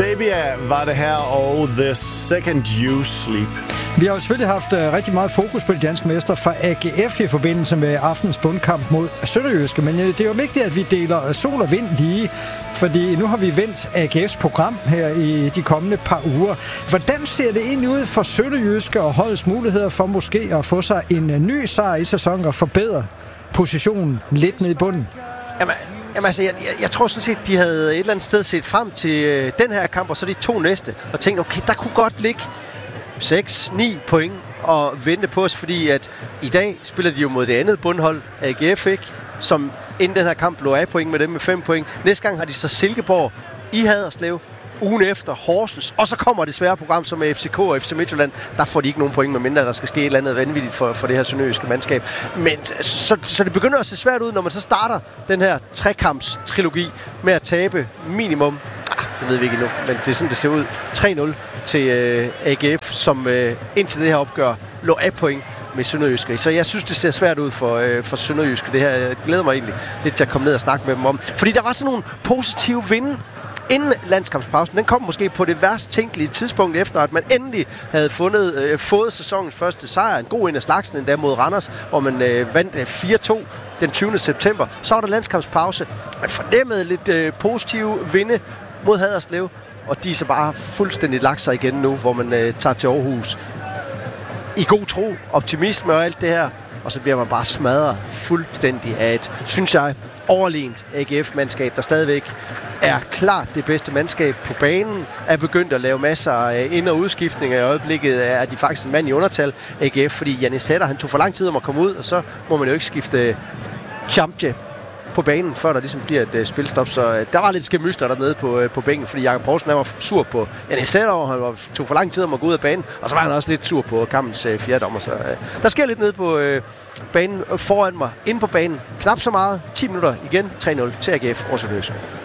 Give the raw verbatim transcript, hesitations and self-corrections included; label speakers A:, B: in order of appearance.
A: Sabia var det her, og The Second You Sleep.
B: Vi har jo selvfølgelig haft uh, rigtig meget fokus på de danske mestre fra A G F i forbindelse med aftens bundkamp mod Sønderjyske, men uh, det er jo vigtigt, at vi deler uh, sol og vind lige, fordi nu har vi vendt A G F's program her i de kommende par uger. Hvordan ser det egentlig ud for Sønderjyske og holdets muligheder for måske at få sig en uh, ny sejr i sæsonen og forbedre positionen lidt ned i bunden?
C: Jamen, jamen altså, jeg, jeg, jeg tror sådan set, de havde et eller andet sted set frem til øh, den her kamp, og så de to næste, og tænkte, okay, der kunne godt ligge seks ni point og vente på os, fordi at i dag spiller de jo mod det andet bundhold, A G F, ikke? Som inden den her kamp lå af point med dem med fem point. Næste gang har de så Silkeborg i Haderslev, ugen efter Horsens, og så kommer det svære program som F C K og F C Midtjylland. Der får de ikke nogen point, medmindre der skal ske et eller andet vanvittigt for, for det her sønderjyske mandskab. Men så, så det begynder at se svært ud, når man så starter den her trekamps-trilogi med at tabe minimum, ah, det ved vi ikke endnu, men det er sådan, det ser ud, tre nul til øh, A G F, som øh, indtil det her opgør lå af point med Sønderjyske. Så jeg synes, det ser svært ud for, øh, for Sønderjyske. Det her jeg glæder mig egentlig lidt til at komme ned og snakke med dem om. Fordi der var sådan nogle positive vinde inden landskampspausen. Den kom måske på det værst tænkelige tidspunkt, efter at man endelig havde fundet, øh, fået sæsonens første sejr. En god en af slagsen endda mod Randers, hvor man øh, vandt øh, fire to den tyvende september. Så var der landskampspause. Man fornemmede lidt øh, positive vinde mod Haderslev, og de er så bare fuldstændig lagt sig igen nu, hvor man øh, tager til Aarhus i god tro, optimisme og alt det her, og så bliver man bare smadret fuldstændig af et, synes jeg, overlegent A G F-mandskab, der stadigvæk er klart det bedste mandskab på banen, er begyndt at lave masser af ind- og udskiftninger. I øjeblikket er de faktisk en mand i undertal, A G F, fordi Jannis Sætter, han tog for lang tid om at komme ud, og så må man jo ikke skifte Chamche på banen, før der ligesom bliver et uh, spilstop. Så uh, der var lidt skæmyster dernede på, uh, på bænken, fordi Jakob Poulsen var sur på Jannis Sætter, og han var, tog for lang tid om at gå ud af banen, og så var han også lidt sur på kampens uh, fjerde dommer. Så uh, der sker lidt nede på uh, banen uh, foran mig, inde på banen. Knap så meget. ti minutter igen. tre nul til A G F og Sønderjyske.